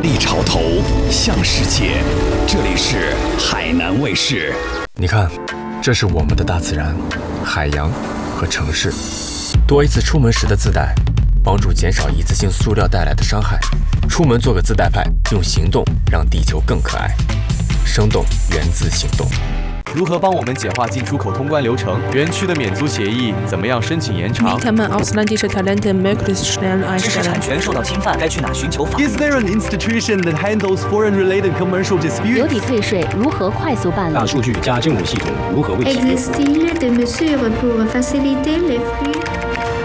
立潮头，向世界。这里是海南卫视。 你看，这是我们的大自然、海洋和城市。多一次出门时的自带，帮助减少一次性塑料带来的伤害。出门做个自带派，用行动让地球更可爱。生动源自行动。 如何帮我们简化进出口通关流程？园区的免租协议怎么样申请延长？ Wie kann man ausländische Talente möglichst schnell 知识 einstellen? 产权受到侵犯，该去哪寻求法？ Is there an institution that handles foreign-related commercial 邮 disputes? 抵退税如何快速办理？ 大数据加政务系统如何为企业？ Existe-t-il des mesures pour faciliter les flux